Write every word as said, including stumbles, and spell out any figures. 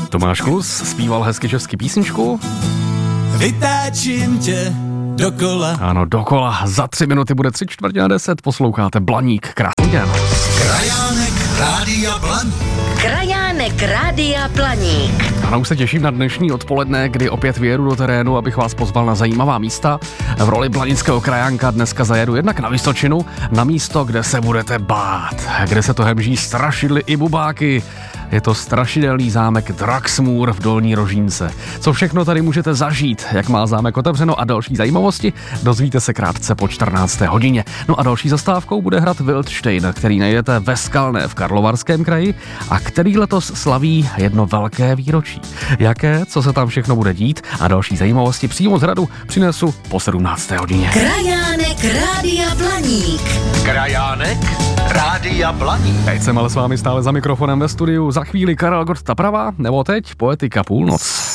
Tomáš Klus zpíval hezky česky písničku. Vytáčím tě dokola. Ano, dokola. Za tři minuty bude tři čtvrtě na deset. Posloucháte Blaník. Krásný den. Krajánek Rádia Blaník. Krajánek Rádia Blaník. Ano, už se těším na dnešní odpoledne, kdy opět vyjedu do terénu, abych vás pozval na zajímavá místa. V roli blanického krajánka dneska zajedu jednak na Vysočinu, na místo, kde se budete bát, kde se to hemží strašidly i bubáky. Je to strašidelný zámek Draxmůr v Dolní Rožínce. Co všechno tady můžete zažít, jak má zámek otevřeno a další zajímavosti, dozvíte se krátce po čtrnácté hodině. No a další zastávkou bude hrad Wildstein, který najdete ve Skalné v Karlovarském kraji a který letos slaví jedno velké výročí. Jaké, co se tam všechno bude dít a další zajímavosti přímo z hradu přinesu po sedmnácté hodině. Krajánek Rádia Blaník. Krajánek Rádia Blaník. Teď jsem ale s vámi stále za mikrofonem ve studiu. Za chvíli Karel Gott ta pravá, nebo teď Poetika půlnoc.